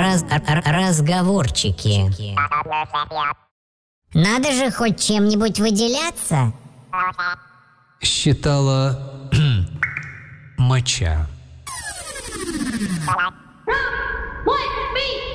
Разговорчики. Надо же хоть чем-нибудь выделяться. Считала моча.